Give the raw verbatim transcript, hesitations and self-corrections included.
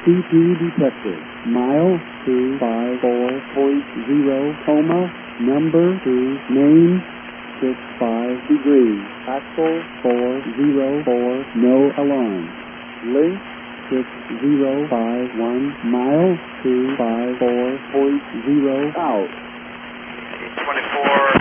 C P detected. Mile two five four point zero, coma, number two, name, six five degrees. Axle four zero four, no alarm. Link six zero five one, mile two five four point zero, out. twenty-four